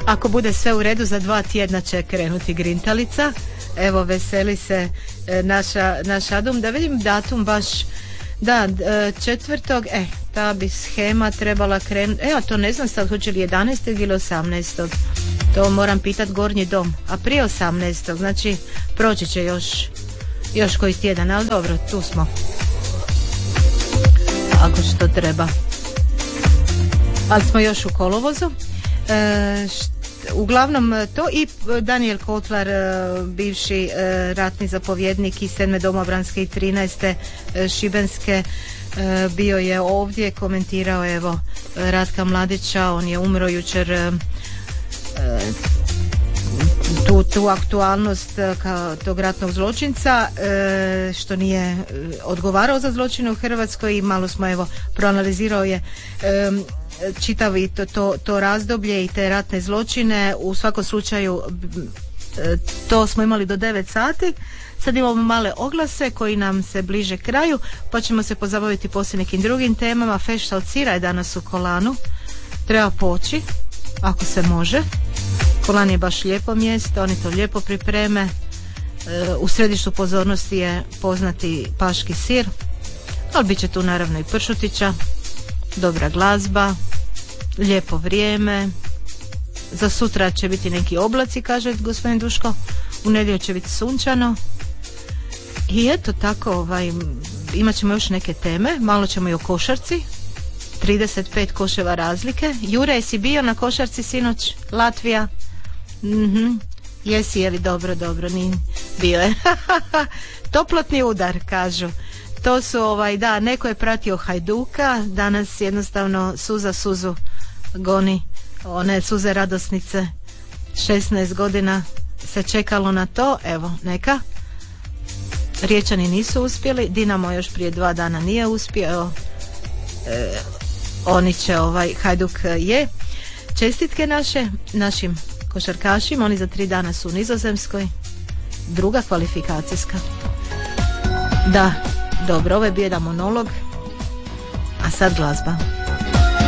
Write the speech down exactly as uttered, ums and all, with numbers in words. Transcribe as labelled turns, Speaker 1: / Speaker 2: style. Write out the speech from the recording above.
Speaker 1: Ako bude sve u redu, za dva tjedna će krenuti grintalica. Evo, veseli se e, naša, naš Adum. Da vidim datum baš. Da, četvrtog, e, ta bi shema trebala krenuti. Evo, to ne znam sad hoće li jedanaestog ili osamnaestog. To moram pitat Gornji dom. A prije osamnaestog, znači proći će još, još koji tjedan, ali dobro, tu smo. Ako što treba. Ali smo još u kolovozu. E, št, uglavnom to i Daniel Kotlar, bivši e, ratni zapovjednik i sedme domobranske i trinaeste e, šibenske, e, bio je ovdje, komentirao evo Ratka Mladića, on je umro jučer, e, tu, tu aktualnost kao tog ratnog zločinca, e, što nije odgovarao za zločine u Hrvatskoj, i malo smo evo proanalizirao je e, čitavi to, to, to razdoblje i te ratne zločine. U svakom slučaju to smo imali do devet sati. Sad imamo male oglase koji nam se bliže kraju, pa ćemo se pozabaviti poslije nekim drugim temama. Fešta od sira je danas u Kolanu, treba poći ako se može. Kolan je baš lijepo mjesto, oni to lijepo pripreme. U središtu pozornosti je poznati paški sir, ali bit će tu naravno i pršutića, dobra glazba, lijepo vrijeme. Za sutra će biti neki oblaci, kaže gospodin Duško, u nedjelju će biti sunčano. I eto tako, ovaj, imat ćemo još neke teme, malo ćemo i o košarci, trideset pet koševa razlike. Jure, jesi bio na košarci sinoć? Latvija? Mhm. Jesi, je li? Dobro, dobro, ni bio je. Toplotni udar, kažu. To su, ovaj, da, neko je pratio Hajduka, danas jednostavno suza suzu goni, one suze radosnice, šesnaest godina se čekalo na to, evo, neka. Riječani nisu uspjeli, Dinamo još prije dva dana nije uspio, evo, e, oni će, ovaj, Hajduk je. Čestitke naše, našim košarkašima, oni za tri dana su u Nizozemskoj, druga kvalifikacijska. Da, dobro, ovo je bio jedan monolog, a sad glazba.